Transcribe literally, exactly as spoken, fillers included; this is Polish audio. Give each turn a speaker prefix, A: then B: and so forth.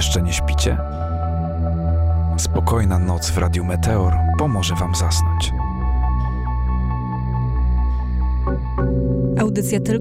A: Jeszcze nie śpicie? Spokojna noc w Radiu Meteor pomoże wam zasnąć.
B: Audycja tylko